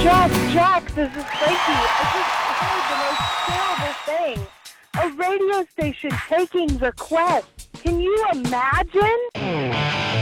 Jack, this is Frankie. I just heard the most terrible thing. A radio station taking requests. Can you imagine?